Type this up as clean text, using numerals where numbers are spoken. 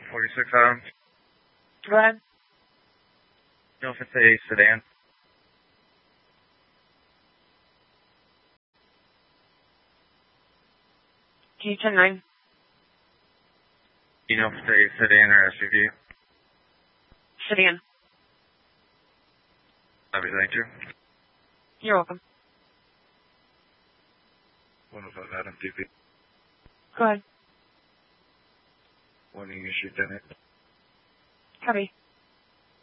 46 Adams. Go ahead. You know if it's a sedan? Can you 10-9? You know if it's a sedan or SUV? Sedan. Thank you. You're welcome. 105 Adam DP. Go ahead. 1 Union Street, 10. Copy.